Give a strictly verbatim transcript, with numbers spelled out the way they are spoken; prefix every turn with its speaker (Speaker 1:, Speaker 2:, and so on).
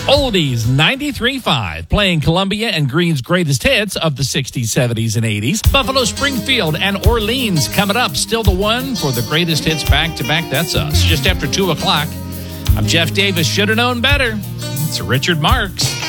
Speaker 1: Oldies ninety-three point five, playing Columbia and Green's greatest hits of the sixties, seventies, and eighties. Buffalo, Springfield, and Orleans coming up. Still the one for the greatest hits back-to-back. That's us. Just after two o'clock. I'm Jeff Davis. Should have known better. It's Richard Marks.